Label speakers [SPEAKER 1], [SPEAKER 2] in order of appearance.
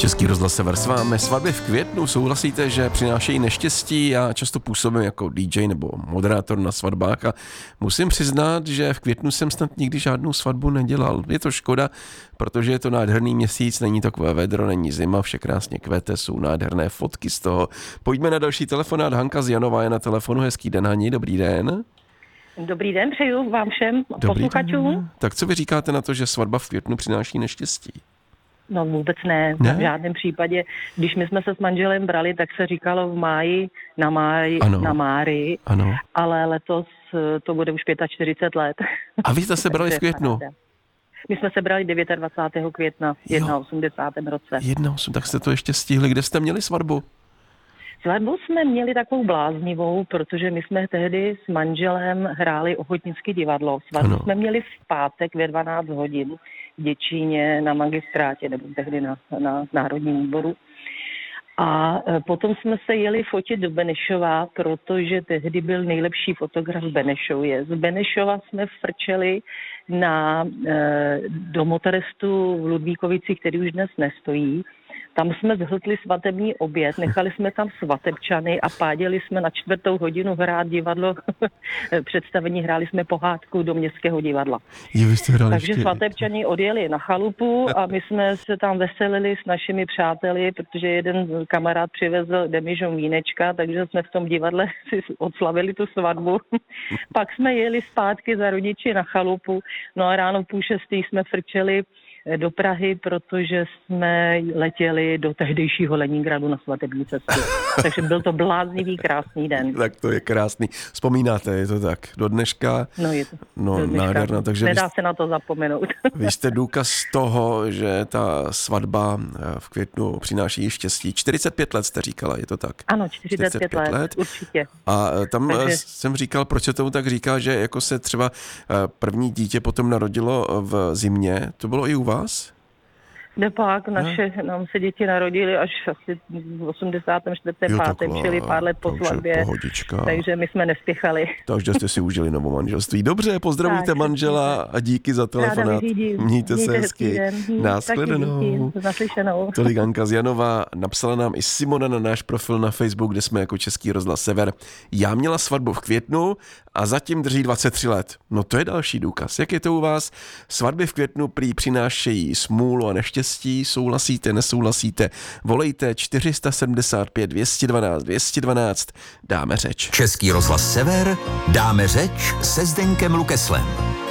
[SPEAKER 1] Český rozhlas Sever s vámi. Svatby v květnu, souhlasíte, že přinášejí neštěstí? Já často působím jako DJ nebo moderátor na svatbách a musím přiznat, že v květnu jsem snad nikdy žádnou svatbu nedělal. Je to škoda, protože je to nádherný měsíc, není takové vedro, není zima, vše krásně kvete, jsou nádherné fotky z toho. Pojďme na další telefonát. Hanka z Janova je na telefonu. Hezký den, Hani, dobrý den.
[SPEAKER 2] Dobrý den, přeju vám všem posluchačům.
[SPEAKER 1] Tak co vy říkáte na to, že svatba v květnu přináší neštěstí?
[SPEAKER 2] No vůbec ne, v žádném případě. Když my jsme se s manželem brali, tak se říkalo v máji na Márii,
[SPEAKER 1] ano.
[SPEAKER 2] Ale letos to bude už 45 let.
[SPEAKER 1] A vy jste se brali v květnu?
[SPEAKER 2] My jsme se brali 29. května v 81. roce.
[SPEAKER 1] 81, tak jste to ještě stihli. Kde jste měli svatbu?
[SPEAKER 2] Svatbu jsme měli takovou bláznivou, protože my jsme tehdy s manželem hráli ochotnické divadlo. Svatbu jsme měli v pátek ve 12 hodin v Děčíně na magistrátě, nebo tehdy na Národním výboru. A potom jsme se jeli fotit do Benešova, protože tehdy byl nejlepší fotograf v Benešově. Z Benešova jsme frčeli do motorestu v Ludvíkovicích, který už dnes nestojí. Tam jsme zhltli svatební oběd, nechali jsme tam svatebčany a páděli jsme na 4. hodinu hrát divadlo, představení, hráli jsme pohádku do Městského divadla. Takže svatebčani odjeli na chalupu a my jsme se tam veselili s našimi přáteli, protože jeden kamarád přivezl demižon vínečka, takže jsme v tom divadle si odslavili tu svatbu. Pak jsme jeli zpátky za rodiči na chalupu, no a ráno 5:30 jsme frčeli do Prahy, protože jsme letěli do tehdejšího Leningradu na svatební cestu. Takže byl to bláznivý, krásný den.
[SPEAKER 1] Tak to je krásný. Vzpomínáte, je to tak? Do dneška?
[SPEAKER 2] No je to.
[SPEAKER 1] No, nádherná. Takže
[SPEAKER 2] nedá se na to zapomenout.
[SPEAKER 1] Vy jste důkaz toho, že ta svatba v květnu přináší štěstí. 45 let jste říkala, je to tak?
[SPEAKER 2] Ano, 45 let, určitě.
[SPEAKER 1] A tam jsem říkal, proč se tomu tak říká, že jako se třeba první dítě potom narodilo v zimě, to bylo i u vás?
[SPEAKER 2] Nepak, nám se děti narodily až asi v 84. 5. čili pár let po svatbě, takže my jsme nespěchali.
[SPEAKER 1] Takže jste si užili novo manželství. Dobře, pozdravujte manžela a díky za telefonát. Mějte se hezky. Nashledanou.
[SPEAKER 2] Naslyšenou.
[SPEAKER 1] Tolik Hanka z Janova. Napsala nám i Simona na náš profil na Facebook, kde jsme jako Český rozhlas Sever. Já měla svatbu v květnu a zatím drží 23 let. No to je další důkaz. Jak je to u vás? Svatby v květnu prý přinášejí smůlu a neštěstí. Souhlasíte, nesouhlasíte? Volejte 475 212 212. Dáme řeč.
[SPEAKER 3] Český rozhlas Sever. Dáme řeč se Zdeňkem Lukeslem.